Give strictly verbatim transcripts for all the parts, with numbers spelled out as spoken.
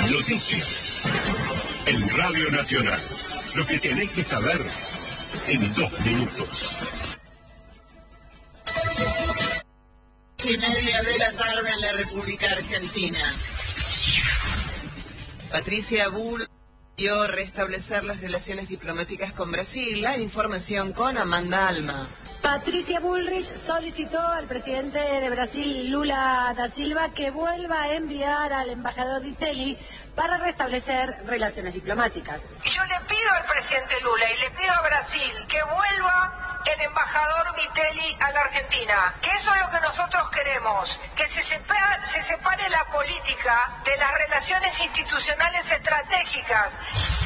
Noticias en Radio Nacional. Lo que tenés que saber en dos minutos. Y media de la tarde en la República Argentina. Patricia Bull dio restablecer las relaciones diplomáticas con Brasil. La información con Amanda Alma. Patricia Bullrich solicitó al presidente de Brasil, Lula da Silva, que vuelva a enviar al embajador Vitelli para restablecer relaciones diplomáticas. Yo le pido al presidente Lula y le pido a Brasil que vuelva el embajador Vitelli a la Argentina, que eso es lo que nosotros queremos, que se separe, se separe la política de las relaciones institucionales estratégicas.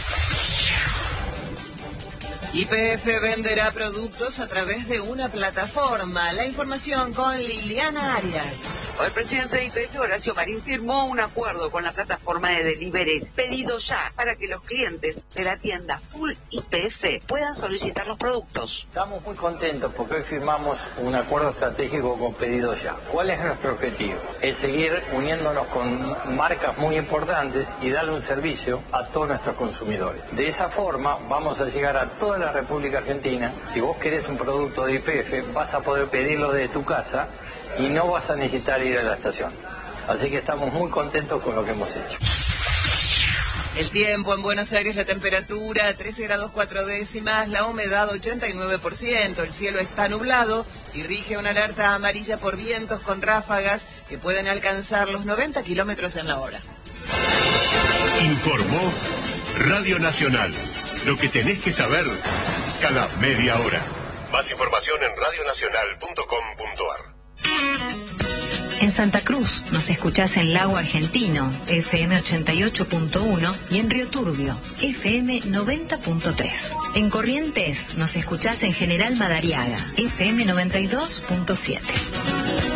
Y P F venderá productos a través de una plataforma. La información con Liliana Arias. El presidente de Y P F, Horacio Marín, firmó un acuerdo con la plataforma de delivery Pedido Ya para que los clientes de la tienda Full Y P F puedan solicitar los productos. Estamos muy contentos porque hoy firmamos un acuerdo estratégico con Pedido Ya. ¿Cuál es nuestro objetivo? Es seguir uniéndonos con marcas muy importantes y darle un servicio a todos nuestros consumidores. De esa forma vamos a llegar a toda la República Argentina. Si vos querés un producto de Y P F, vas a poder pedirlo desde tu casa y no vas a necesitar ir a la estación. Así que estamos muy contentos con lo que hemos hecho. El tiempo en Buenos Aires, la temperatura trece grados cuatro décimas, la humedad ochenta y nueve por ciento, el cielo está nublado y rige una alerta amarilla por vientos con ráfagas que pueden alcanzar los noventa kilómetros en la hora. Informó Radio Nacional. Lo que tenés que saber cada media hora. Más información en radio nacional punto com punto ar. En Santa Cruz nos escuchás en Lago Argentino, F M ochenta y ocho punto uno, y en Río Turbio, F M noventa punto tres. En Corrientes nos escuchás en General Madariaga, F M noventa y dos punto siete.